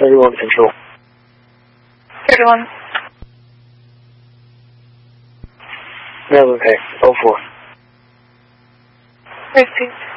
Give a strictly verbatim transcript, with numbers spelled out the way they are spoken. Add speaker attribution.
Speaker 1: thirty-one Control.
Speaker 2: thirty-one.
Speaker 1: Maryland Pay, oh four.
Speaker 2: Repeat.